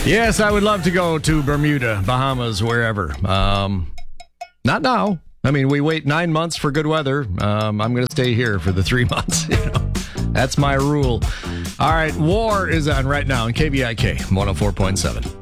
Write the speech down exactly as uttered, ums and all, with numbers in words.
Yes, I would love to go to Bermuda, Bahamas, wherever. Um, not now. I mean, we wait nine months for good weather. Um, I'm going to stay here for the three months. You know, that's my rule. All right, War is on right now on K B I K one oh four point seven.